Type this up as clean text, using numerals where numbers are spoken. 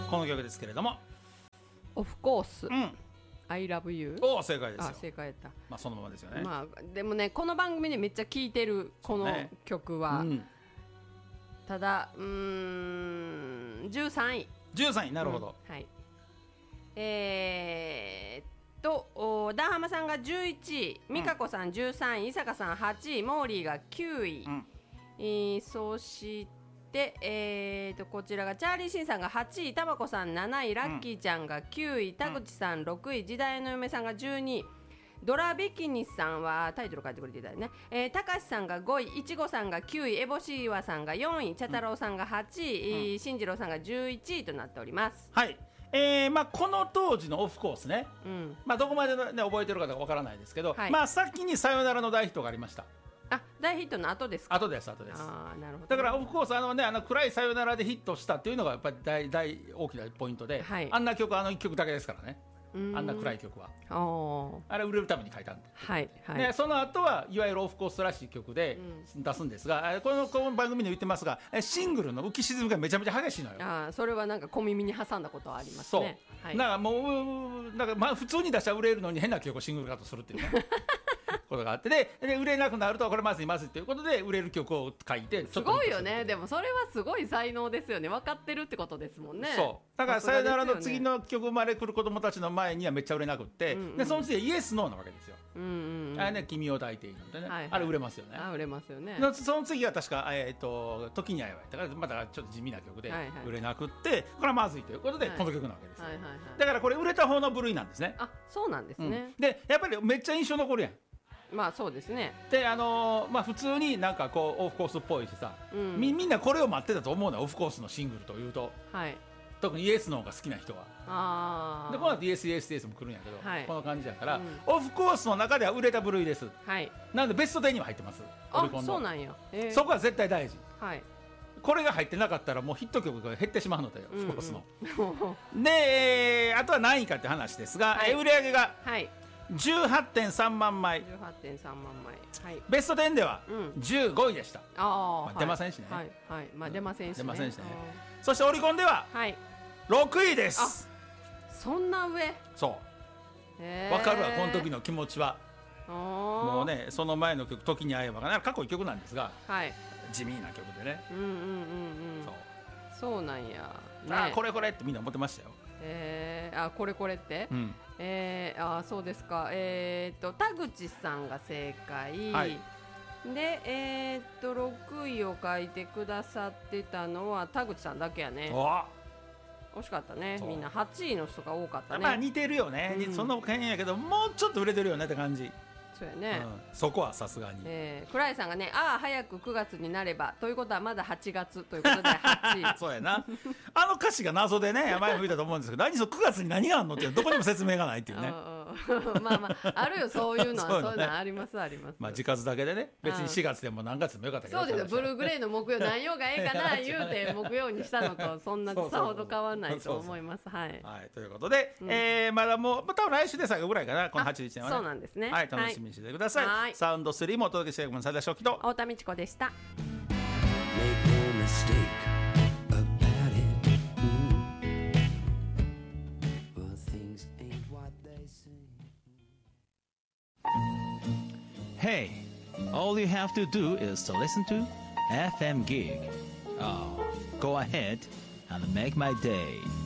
この曲ですけれども、 オフコース、 うん、 I love you。 正解ですよ。 正解やった。 まあそのままですよね。 まあでもね、この番組でめっちゃ聴いてるこの曲は、ただ13位。 13位、なるほど。 はい。ダンハマさんが11位、美香子さん13位、伊坂さん8位、モーリーが9位、そしてこちらがチャーリーシンさんが8位、タマコさん7位、ラッキーちゃんが9位、田口さん6位、時代の嫁さんが12位、ドラビキニスさんはタイトル書いてくれていたよね、たかしさんが5位、いちごさんが9位、エボシーワさんが4位、茶太郎さんが8位、進次郎さんが11位となっております。 はい。まあ、この当時のオフコースね、まあ、どこまで、ね、覚えてるかわからないですけど、まあ、先にさよならの大ヒットがありました。 大ヒットの後ですか？ 後です。 なるほど。 だからオフコース暗いさよならでヒットしたっていうのがやっぱり大大きなポイントで、あんな曲1曲だけですからね。あんな暗い曲はあれ売れるために書いたんで、でその後はいわゆるオフコースらしい曲で出すんですが、この番組で言ってますが、シングルの浮き沈みがめちゃめちゃ激しいのよ。 それはなんか小耳に挟んだことはありますね。 そう、だからもうまあ普通に出したら売れるのに変な曲をシングルカットするっていうねことがあって、で売れなくなるとこれまずいまずいということで売れる曲を書いて、 すごいよね。でもそれはすごい才能ですよね。分かってるってことですもんね。 そうだからさよならの次の曲生まれくる子供たちの前にはめっちゃ売れなくって、でその次はイエスノーなわけですよ。あれね、君を抱いているのでね、あれ売れますよね。 売れますよね。 その次は確か時に会えばだからまたちょっと地味な曲で売れなくって、これはまずいということでこの曲なわけです。だからこれ売れた方の部類なんですね。 そうなんですね。 でやっぱりめっちゃ印象残るやん。 まあそうですね。 でまあ普通になんかこうオフコースっぽいしさ、みんなこれを待ってたと思うのよ、オフコースのシングルというと。特にイエスの方が好きな人は。でこの後イエスイエスイエスも来るんやけど、この感じだから、オフコースの中では売れた部類です。なのでベスト10には入ってます。 そうなんや。 そこは絶対大事。これが入ってなかったらもうヒット曲が減ってしまうので、オフコースの。であとは何位かって話ですが、売り上げが18.3 万枚。ベスト10では15位でした。出ませんしね。 出ませんしね。 そしてオリコンでは6位です。 そんな上。 そう分かるわ、この時の気持ちは。もうね、その前の曲「時に会えば」がかっこいい曲なんですが、地味な曲でね。 そうなんや。 これこれってみんな思ってましたよ。 これこれって、そうですか。田口さんが正解、で6位を書いてくださってたのは田口さんだけやね。惜しかったね。みんな8位の人が多かったね。 まあ似てるよね、そんな変やけどもうちょっと売れてるよねって感じ。 そうやね、 そこはさすがに。 倉井さんがね、早く9月になればということはまだ8月ということで8位そうやな。歌詞が謎でね、前も言ったと思うんですけど、9月に何があんのってどこにも説明がないっていうね。 まあまああるよ、そういうのは。そういうのありますあります。 まあ時数だけでね、別に4月でも何月でもよかったけど。 そうですよ。ブルーグレイの木曜何曜がええかな言うて木曜にしたのとそんなさほど変わらないと思います。 ということで、まだもう多分来週で最後ぐらいかな、この81年はね。 そうなんですね。 楽しみにしててください。サウンド3もお届けしている佐田翔希と太田美智子でした。 Hey, all you have to do is to listen to FM Gig. Oh, go ahead and make my day.